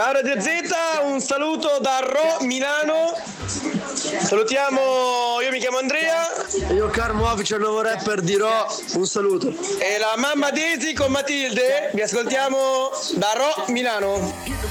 Ciao Radio Z, un saluto da Ro Milano. Salutiamo, io mi chiamo Andrea. Io Carmo Official, il nuovo rapper di Ro, un saluto. E la mamma Daisy con Matilde, vi ascoltiamo da Ro Milano.